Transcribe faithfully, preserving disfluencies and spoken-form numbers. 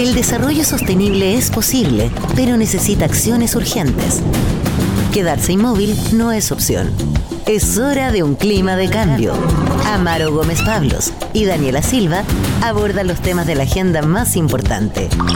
El desarrollo sostenible es posible, pero necesita acciones urgentes. Quedarse inmóvil no es opción. Es hora de un clima de cambio. Amaro Gómez Pablos y Daniela Silva abordan los temas de la agenda más importante.